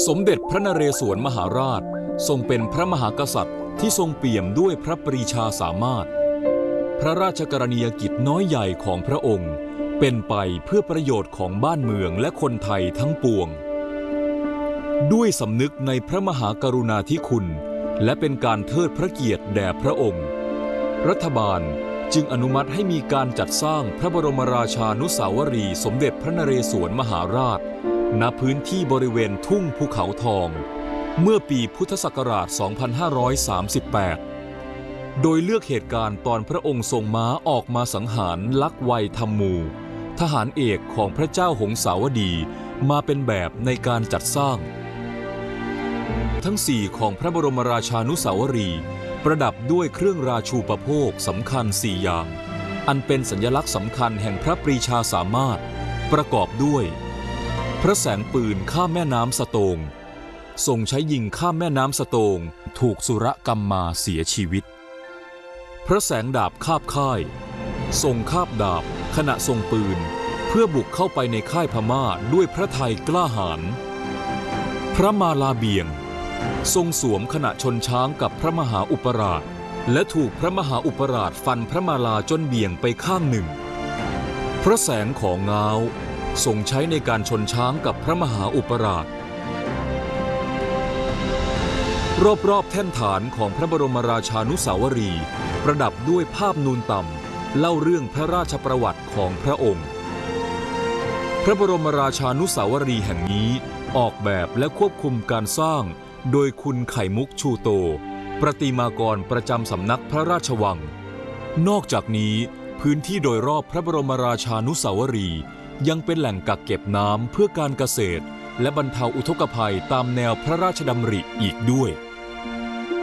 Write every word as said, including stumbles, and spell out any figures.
สมเด็จพระนเรศวรมหาราชทรงเป็นพระมหากษัตริย์ที่ทรงเปี่ยมด้วยพระปรีชาสามารถพระราชกรณียกิจน้อยใหญ่ของพระองค์เป็นไปเพื่อประโยชน์ของบ้านเมืองและคนไทยทั้งปวงด้วยสำนึกในพระมหากรุณาธิคุณและเป็นการเทิดพระเกียรติแด่พระองค์รัฐบาลจึงอนุมัติให้มีการจัดสร้างพระบรมราชานุสาวรีย์สมเด็จพระนเรศวรมหาราชณพื้นที่บริเวณทุ่งภูเขาทองเมื่อปีพุทธศักราช สองพันห้าร้อยสามสิบแปด โดยเลือกเหตุการณ์ตอนพระองค์ทรงม้าออกมาสังหารลักวัยธรรมูทหารเอกของพระเจ้าหงสาวดีมาเป็นแบบในการจัดสร้างทั้งสี่ของพระบรมราชานุสาวรีย์ประดับด้วยเครื่องราชูปโภคสำคัญสี่อย่างอันเป็นสัญลักษณ์สำคัญแห่งพระปรีชาสามารถประกอบด้วยพระแสงปืนข้ามแม่น้ำสโตงทรงใช้ยิงข้ามแม่น้ำสโตงถูกสุรกำมาเสียชีวิตพระแสงดาบคาบค่ายทรงคาบดาบขณะทรงปืนเพื่อบุกเข้าไปในค่ายพม่าด้วยพระทัยกล้าหาญพระมาลาเบียงทรงสวมขณะชนช้างกับพระมหาอุปราชและถูกพระมหาอุปราชฟันพระมาลาจนเบี่ยงไปข้างหนึ่งพระแสงของง้าวทรงใช้ในการชนช้างกับพระมหาอุปราชรอบๆแท่นฐานของพระบรมราชานุสาวรีย์ประดับด้วยภาพนูนต่ำเล่าเรื่องพระราชประวัติของพระองค์พระบรมราชานุสาวรีย์แห่งนี้ออกแบบและควบคุมการสร้างโดยคุณไข่มุกชูโตประติมากรประจำสำนักพระราชวังนอกจากนี้พื้นที่โดยรอบพระบรมราชานุสาวรีย์ยังเป็นแหล่งกักเก็บน้ำเพื่อการเกษตรและบรรเทาอุทกภัยตามแนวพระราชดำริอีกด้วย